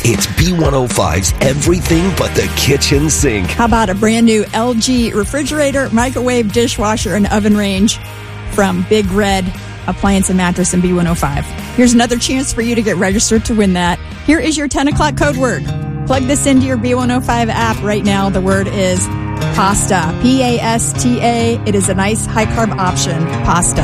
It's B105's everything but the kitchen sink. How about a brand new LG refrigerator, microwave, dishwasher, and oven range from Big Red Appliance and Mattress and B105? Here's another chance for you to get registered to win that. Here is your 10 o'clock code word. Plug this into your B105 app right now. The word is pasta. P-A-S-T-A. It is a nice high-carb option. Pasta.